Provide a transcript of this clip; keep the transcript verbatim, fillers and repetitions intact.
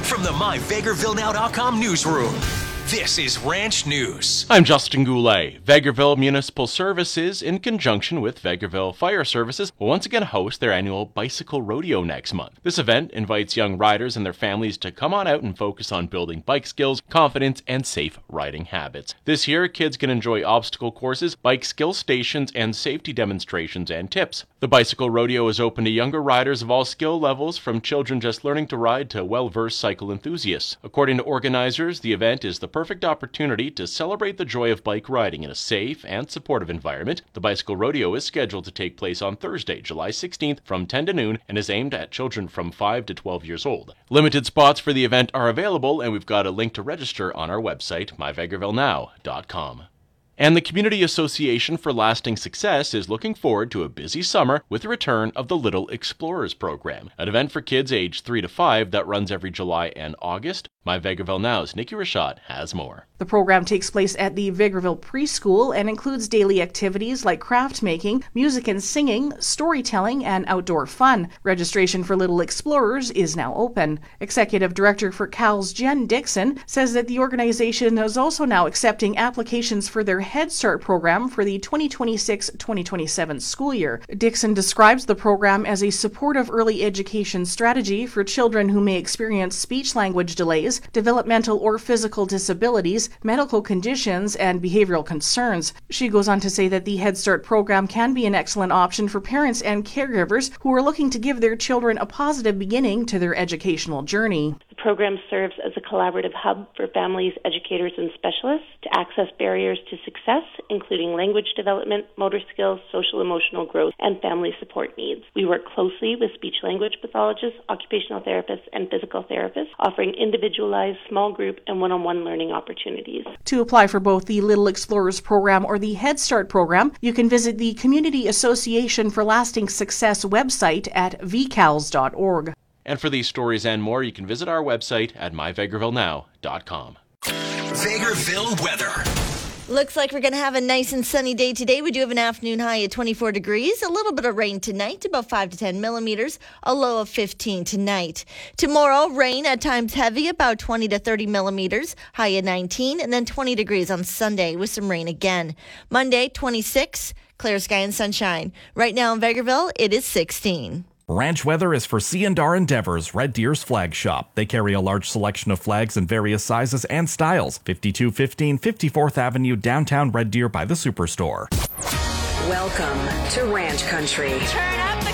from the my vegreville now dot com newsroom, this is Ranch News. I'm Justin Goulet. Vegreville Municipal Services, in conjunction with Vegreville Fire Services, will once again host their annual Bicycle Rodeo next month. This event invites young riders and their families to come on out and focus on building bike skills, confidence, and safe riding habits. This year, kids can enjoy obstacle courses, bike skill stations, and safety demonstrations and tips. The Bicycle Rodeo is open to younger riders of all skill levels, from children just learning to ride to well-versed cycle enthusiasts. According to organizers, the event is the perfect opportunity to celebrate the joy of bike riding in a safe and supportive environment. The Bicycle Rodeo is scheduled to take place on Thursday, July sixteenth from ten to noon and is aimed at children from five to twelve years old. Limited spots for the event are available, and we've got a link to register on our website, my vegreville now dot com. And the Community Association for Lasting Success is looking forward to a busy summer with the return of the Little Explorers program, an event for kids aged three to five that runs every July and August. My Vegreville Now's Nikki Rashad has more. The program takes place at the Vegreville Preschool and includes daily activities like craft making, music and singing, storytelling, and outdoor fun. Registration for Little Explorers is now open. Executive Director for C A L's Jen Dixon says that the organization is also now accepting applications for their Head Start program for the twenty twenty-six twenty twenty-seven school year. Dixon describes the program as a supportive early education strategy for children who may experience speech-language delays, developmental or physical disabilities, medical conditions, and behavioral concerns. She goes on to say that the Head Start program can be an excellent option for parents and caregivers who are looking to give their children a positive beginning to their educational journey. The program serves as a collaborative hub for families, educators, and specialists to access barriers to success, including language development, motor skills, social emotional growth, and family support needs. We work closely with speech-language pathologists, occupational therapists, and physical therapists, offering individualized, small group, and one-on-one learning opportunities. To apply for both the Little Explorers program or the Head Start program, you can visit the Community Association for Lasting Success website at v c a l s dot org. And for these stories and more, you can visit our website at my vegreville now dot com. Vegreville weather. Looks like we're going to have a nice and sunny day today. We do have an afternoon high at twenty-four degrees, a little bit of rain tonight, about five to ten millimeters, a low of fifteen tonight. Tomorrow, rain at times heavy, about twenty to thirty millimeters, high at nineteen, and then twenty degrees on Sunday with some rain again. Monday, twenty-six, clear sky and sunshine. Right now in Vegreville, it is sixteen. Ranch weather is for C and R Endeavors, Red Deer's flag shop. They carry a large selection of flags in various sizes and styles. fifty-two fifteen fifty-fourth Avenue, downtown Red Deer by the Superstore. Welcome to Ranch Country. Turn